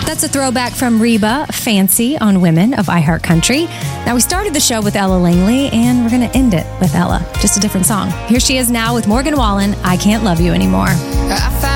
That's a throwback from Reba, Fancy on Women of iHeartCountry. Now, we started the show with Ella Langley, and we're going to end it with Ella, just a different song. Here she is now with Morgan Wallen, I Can't Love You Anymore.